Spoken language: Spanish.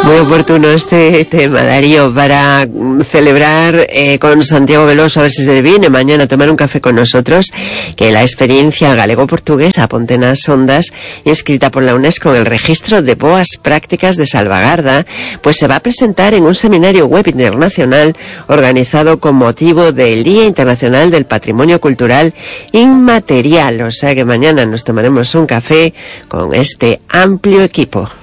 Muy oportuno este tema, Darío, para celebrar con Santiago Veloso, a ver si se viene mañana a tomar un café con nosotros, que la experiencia galego-portuguesa Ponte nas Ondas, inscrita por la UNESCO en el registro de boas prácticas de salvagarda, pues se va a presentar en un seminario web internacional organizado con motivo del Día Internacional del Patrimonio Cultural Inmaterial. O sea que mañana nos tomaremos un café con este amplio equipo.